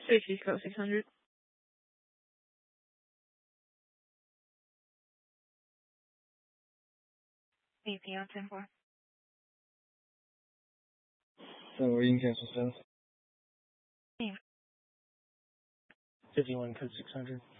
Safety code 600. VP on 10-4. 我硬件出身。 Name. 51 code 600.